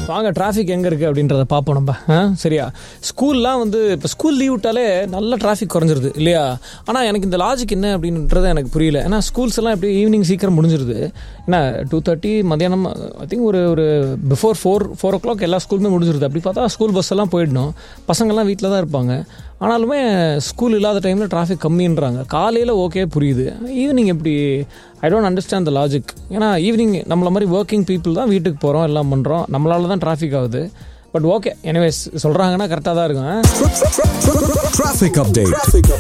வாங்க டிராஃபிக் எங்கே இருக்குது அப்படின்றத பார்ப்போம் நம்ம. சரியா, ஸ்கூல்லாம் வந்து இப்போ ஸ்கூல் லீவ் விட்டாலே நல்ல டிராஃபிக் குறைஞ்சிருது இல்லையா? ஆனால் எனக்கு இந்த லாஜிக் என்ன அப்படின்றது எனக்கு புரியல. ஏன்னா ஸ்கூல்ஸ் எல்லாம் எப்படி ஈவினிங் சீக்கிரம் முடிஞ்சிருது. ஏன்னா 2:30 மதியானம் ஐ திங்க் ஒரு பிஃபோர் 4 o'clock எல்லா ஸ்கூலுமே முடிஞ்சிருது. அப்படி பார்த்தா ஸ்கூல் பஸ் எல்லாம் போயிடணும், பசங்கள்லாம் வீட்டில் தான் இருப்பாங்க. ஆனாலுமே ஸ்கூல் இல்லாத டைமில் டிராஃபிக் கம்மின்றாங்க. காலையில் ஓகே புரியுது, ஈவினிங் எப்படி? I don't understand the logic. ஏன்னா ஈவினிங் நம்மள மாதிரி ஒர்க்கிங் பீப்புள் தான் வீட்டுக்கு போகிறோம், எல்லாம் பண்ணுறோம், நம்மளால தான் டிராஃபிக் ஆகுது. பட் ஓகே, எனிவேஸ் சொல்கிறாங்கன்னா கரெக்டாக தான் இருக்கும். Traffic update.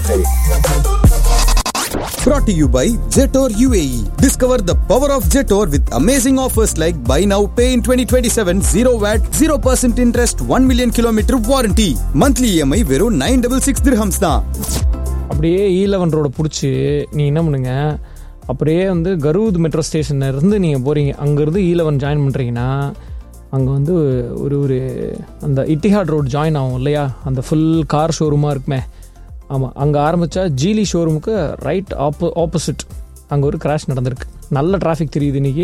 Brought to you by Jetor UAE. Discover the power of Jetor with amazing offers like buy now, pay in 2027, 0 VAT, 0% interest, 1 million kilometer warranty. Monthly EMI வெறும் 966 dirhams தான். அப்படியே E11 ரோட பிடிச்சி நீ என்ன பண்ணுங்க, அப்படியே வந்து கரூத் மெட்ரோ ஸ்டேஷன்ல இருந்து நீங்கள் போகிறீங்க, அங்கேருந்து E11 ஜாயின் பண்ணுறீங்கன்னா அங்கே வந்து ஒரு அந்த இட்டிஹாட் ரோடு ஜாயின் ஆகும் இல்லையா, அந்த ஃபுல் கார் ஷோரூமாக இருக்குமே. ஆமாம், அங்கே ஆரம்பித்தா ஜீலி ஷோரூமுக்கு ரைட் ஆப்போசிட் அங்கே ஒரு கிராஷ் நடந்திருக்கு. நல்ல டிராஃபிக் தெரியுது இன்றைக்கி.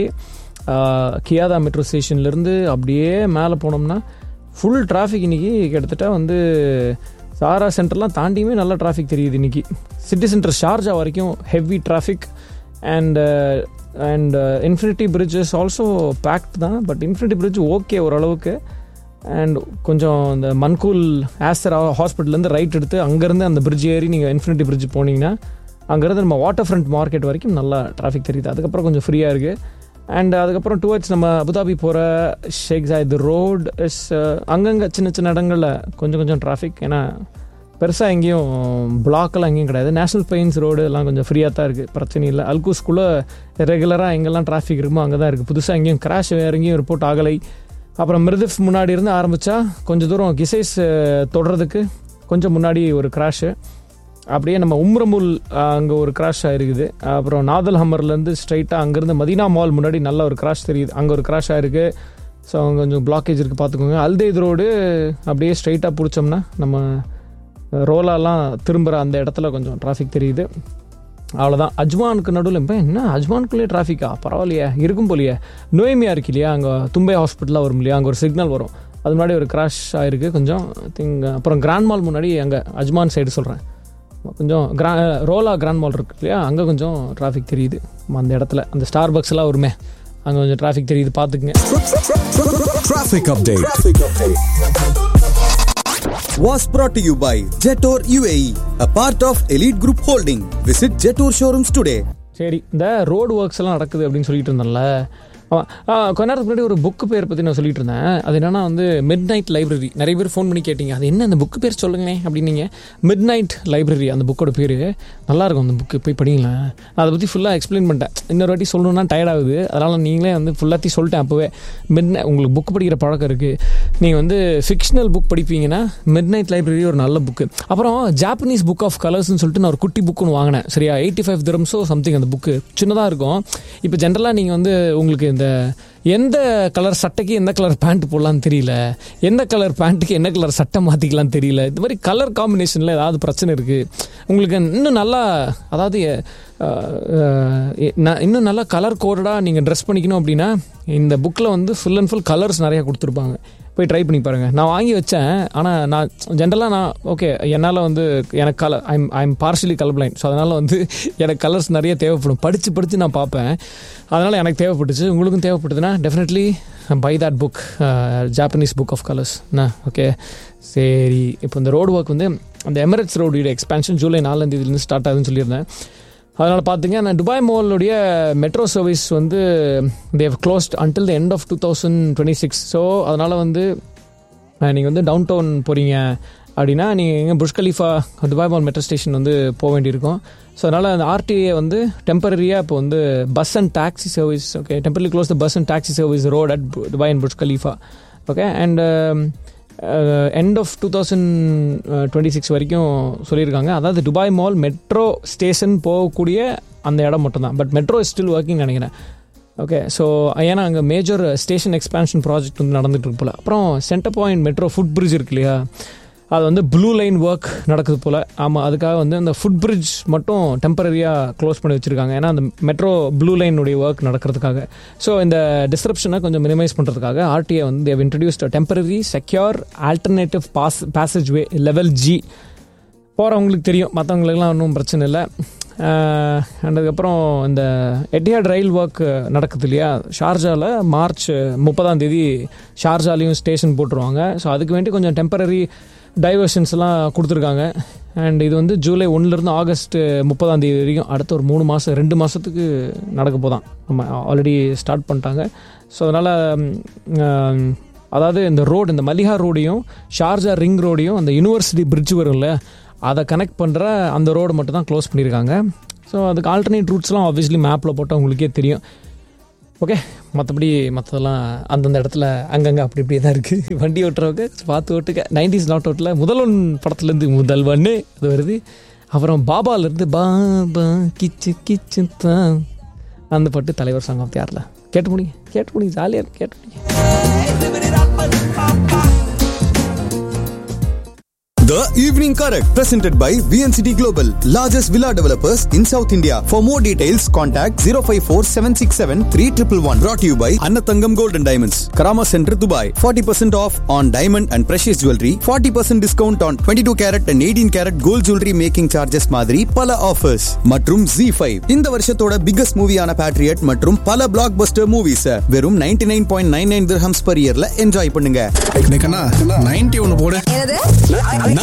கியாதா மெட்ரோ ஸ்டேஷன்லேருந்து அப்படியே மேலே போனோம்னா ஃபுல் டிராஃபிக் இன்றைக்கி. கிட்டத்தட்ட வந்து சாரா சென்டர்லாம் தாண்டியுமே நல்ல டிராஃபிக் தெரியுது இன்றைக்கி. சிட்டி சென்டர் ஷார்ஜா வரைக்கும் heavy traffic. And infinity bridge is also fact தான். பட் இன்ஃபினிட்டி பிரிட்ஜ் ஓகே ஓரளவுக்கு. அண்ட் கொஞ்சம் இந்த மன்கூல் ஆஸ்தர் ஹாஸ்பிட்டல்லேருந்து ரைட் எடுத்து அங்கேருந்து அந்த பிரிட்ஜ் ஏறி நீங்கள் இன்ஃபினிட்டி பிரிட்ஜ் போனீங்கன்னா அங்கேருந்து நம்ம வாட்டர் ஃப்ரண்ட் மார்க்கெட் வரைக்கும் நல்லா டிராஃபிக் தெரியுது. அதுக்கப்புறம் கொஞ்சம் ஃப்ரீயாக இருக்குது. அண்ட் அதுக்கப்புறம் டுவர்ட்ஸ் நம்ம அபுதாபி போகிற ஷேக் ஜாயித் ரோட் இஸ் அங்கங்கே சின்ன சின்ன இடங்களில் கொஞ்சம் டிராஃபிக். ஏன்னா பெருசாக எங்கேயும் பிளாக்கெல்லாம் எங்கேயும் கிடையாது. நேஷ்னல் பெயின்ஸ் ரோடு எல்லாம் கொஞ்சம் ஃப்ரீயாக தான் இருக்குது, பிரச்சனை இல்லை. அல்கூஸ்குள்ளே ரெகுலராக எங்கெல்லாம் டிராஃபிக் இருக்குமோ அங்கே தான் இருக்குது. புதுசாக எங்கேயும் கிராஷ் வேறு எங்கேயும் ரிப்போர்ட் ஆகலை. அப்புறம் மிருதிஃப் முன்னாடி இருந்து ஆரம்பித்தா கொஞ்சம் தூரம் கிசைஸ் தொடுறதுக்கு கொஞ்சம் முன்னாடி ஒரு கிராஷு. அப்படியே நம்ம உம்ரமுல் அங்கே ஒரு கிராஷ் ஆகிருக்குது. அப்புறம் நாதல் ஹம்மர்லேருந்து ஸ்ட்ரைட்டாக அங்கேருந்து மதீனா மால் முன்னாடி நல்ல ஒரு கிராஷ் தெரியுது, அங்கே ஒரு கிராஷ் ஆகிருக்கு. ஸோ அங்கே கொஞ்சம் பிளாக்கேஜ் இருக்குது, பார்த்துக்கோங்க. அல்தெய்த் ரோடு அப்படியே ஸ்ட்ரைட்டாக பிடிச்சோம்னா நம்ம ரோலாலாம் திரும்புகிற அந்த இடத்துல கொஞ்சம் டிராஃபிக் தெரியுது. அவ்வளோதான். அஜ்மானுக்கு நடுவில் இப்போ என்ன அஜ்மானுக்குள்ளேயே டிராஃபிக்கா? பரவாயில்லையே, இருக்கும் போலியே. நோய்மையாக இருக்கு இல்லையா, அங்கே தும்பை ஹாஸ்பிட்டலாக வரும் இல்லையா, அங்கே ஒரு சிக்னல் வரும், அது முன்னாடி ஒரு கிராஷ் ஆகிருக்கு கொஞ்சம் திங். அப்புறம் கிராண்ட் மால் முன்னாடி அங்கே அஜ்மான் சைடு சொல்கிறேன், கொஞ்சம் ரோலா கிராண்ட் மால் இருக்கு இல்லையா, அங்கே கொஞ்சம் டிராஃபிக் தெரியுது. அந்த இடத்துல அந்த ஸ்டார் பக்ஸ் எல்லாம் வருமே, அங்கே கொஞ்சம் டிராஃபிக் தெரியுது, பார்த்துக்குங்க. Traffic update was brought to you by Jetor UAE, a part of Elite Group Holding. Visit Jetor showrooms today. சரி, இந்த ரோடு ஒர்க்ஸ் எல்லாம் நடக்குது அப்படின்னு சொல்லிட்டு இருந்தேன்ல. கொஞ்ச நேரத்துக்கு முன்னாடி ஒரு புக்கு பேர் பற்றி நான் சொல்லிட்டு இருந்தேன். அது என்னன்னா வந்து மிட் நைட் லைப்ரரி. நிறைய பேர் ஃபோன் பண்ணி கேட்டிங்க, அது என்ன அந்த புக்கு பேர் சொல்லுங்கண்ணே அப்படின்னீங்க. மிட் நைட் லைப்ரரி அந்த புக்கோட பேர். நல்லாயிருக்கும் அந்த புக்கு, போய் படிங்களேன். நான் அதை பற்றி ஃபுல்லாக எக்ஸ்பிளைன் பண்ணிட்டேன். இன்னொரு வாட்டி சொல்லணுன்னா டயர்ட் ஆகுது, அதனால் நீங்களே வந்து ஃபுல்லாத்தையும் சொல்லிட்டேன் அப்போவே. உங்களுக்கு புக்கு படிக்கிற பழக்கம் இருக்குது, நீங்கள் வந்து fictional book படிப்பீங்கன்னா mid night library ஒரு நல்ல புக்கு. அப்புறம் ஜாப்பனீஸ் புக் ஆஃப் கலர்ஸ்னு சொல்லிட்டு நான் ஒரு குட்டி புக்கு ஒன்று வாங்கினேன். சரியா, 85 dirhams சம்திங் அந்த புக்கு. சின்னதாக இருக்கும். இப்போ ஜென்ரலாக நீங்கள் வந்து உங்களுக்கு இந்த எந்த கலர் சட்டைக்கு எந்த கலர் பேண்ட் போடலான்னு தெரியல, எந்த கலர் பேண்ட்டுக்கு என்ன கலர் சட்டை மாற்றிக்கலான்னு தெரியல, இந்த மாதிரி கலர் காம்பினேஷனில் ஏதாவது பிரச்சனை இருக்குது உங்களுக்கு, இன்னும் நல்லா அதாவது இன்னும் நல்லா கலர் கோடடாக நீங்கள் ட்ரெஸ் பண்ணிக்கணும் அப்படின்னா இந்த புக்கில் வந்து ஃபுல் அண்ட் ஃபுல் கலர்ஸ் நிறையா கொடுத்துருப்பாங்க. போய் ட்ரை பண்ணி பாருங்கள். நான் வாங்கி வச்சேன், ஆனால் நான் ஜென்ரலாக நான் ஓகே என்னால் வந்து எனக்கு colour I'm partially colour blind. So அதனால் வந்து எனக்கு கலர்ஸ் நிறைய தேவைப்படும். படித்து நான் பார்ப்பேன், அதனால் எனக்கு தேவைப்பட்டுச்சு. உங்களுக்கும் தேவைப்பட்டதுன்னா definitely by that book, Japanese book of colours. Okay சரி. இப்போ இந்த ரோடு ஒர்க் வந்து அந்த Emirates road expansion July 4 start ஆகுதுன்னு சொல்லியிருந்தேன். அதனால் பார்த்திங்க, நான் துபாய் மாலுடைய மெட்ரோ சர்வீஸ் வந்து Dev closed until the end of 2026. So அதனால் வந்து நீங்கள் வந்து டவுன் டவுன் போகிறீங்க அப்படின்னா நீங்கள் எங்கே புர்ஜ் கலீஃபா துபாய் மால் மெட்ரோ ஸ்டேஷன் வந்து போக வேண்டியிருக்கும். ஸோ அதனால் அந்த ஆர்டிஏ வந்து டெம்பரரியாக இப்போ வந்து bus and taxi service, okay, temporary close the bus and taxi service road at Dubai and Burj Khalifa. Okay, and end of 2026 வரைக்கும் சொல்லியிருக்காங்க. அதாவது துபாய் மால் மெட்ரோ ஸ்டேஷன் போகக்கூடிய அந்த இடம் மட்டும்தான். But metro is still working நினைக்கிறேன். Okay, so ஏன்னா அங்கே மேஜர் ஸ்டேஷன் எக்ஸ்பேன்ஷன் ப்ராஜெக்ட் வந்து நடந்துகிட்டு இருக்கு போல். அப்புறம் centre point metro food bridge இருக்கு இல்லையா, அது வந்து ப்ளூ லைன் ஒர்க் நடக்குது போல். ஆமாம், அதுக்காக வந்து அந்த ஃபுட் பிரிட்ஜ் மட்டும் டெம்பரரியாக க்ளோஸ் பண்ணி வச்சுருக்காங்க. ஏன்னா அந்த மெட்ரோ ப்ளூ லைனுடைய ஒர்க் நடக்கிறதுக்காக. ஸோ இந்த டிஸ்ரப்ஷனை கொஞ்சம் மினிமைஸ் பண்ணுறதுக்காக ஆர்டிஏ வந்து Dev introduced temporary secure alternative passage வே லெவல் G. போகிறவங்களுக்கு தெரியும், மற்றவங்களுக்குலாம் ஒன்றும் பிரச்சனை இல்லை. அதுக்கப்புறம் இந்த எட்டிஹாட் ரயில் ஒர்க் நடக்குது இல்லையா, ஷார்ஜாவில் மார்ச் 30 ஷார்ஜாலையும் ஸ்டேஷன் போட்டுருவாங்க. ஸோ அதுக்கு வேண்டி கொஞ்சம் டெம்பரரி டைவர்ஷன்ஸ்லாம் கொடுத்துருக்காங்க. அண்ட் இது வந்து ஜூலை 1 ஆகஸ்ட் 30 வரைக்கும் அடுத்த ஒரு 3 மாதம் 2 மாதத்துக்கு நடக்க போதான். நம்ம ஆல்ரெடி ஸ்டார்ட் பண்ணிட்டாங்க. ஸோ அதனால் அதாவது இந்த ரோடு, இந்த மலிஹா ரோடையும் ஷார்ஜா ரிங் ரோடையும் அந்த யூனிவர்சிட்டி பிரிட்ஜ் வரும்ல, அதை கனெக்ட் பண்ணுற அந்த ரோடு மட்டும் தான் க்ளோஸ் பண்ணியிருக்காங்க. ஸோ அதுக்கு ஆல்டர்னேட் ரூட்ஸ்லாம் ஆப்வியஸ்லி மேப்பில் போட்டால் உங்களுக்கே தெரியும். ஓகே, மற்றபடி மற்றதெல்லாம் அந்தந்த இடத்துல அங்கங்கே அப்படி இப்படி தான் இருக்குது. வண்டி ஓட்டுறவங்க பார்த்து ஓட்டுக்க. 90s நாட் அவுட்டில் முதல்வன் படத்துலேருந்து முதல்வன்னு அது வருது. அப்புறம் பாபாலேருந்து பாபா கிச்சு கிச்சு தான் அந்த பாட்டு தலைவர் சாங் ஆஃப் யாரில் கேட்டு முடிங்க ஜாலியாக இருக்கு, கேட்டு முடிங்க. The Evening Correct, presented by VNCT Global, largest villa developers in South India. For more details, contact 054-767-3111. Brought to you by Annatangam Gold and Diamonds, Karama Center, Dubai. 40% off on diamond and precious jewelry. 40% discount on 22 carat and 18 carat gold jewelry making charges மாதிரி பல offers. மற்றும் Z5, இந்த வருஷத்தோட biggest மூவியான Patriot மற்றும் பல blockbuster movies வெறும் 99.99 dirhams per yearல enjoy பண்ணுங்க. 90 ஒன்னு போடு.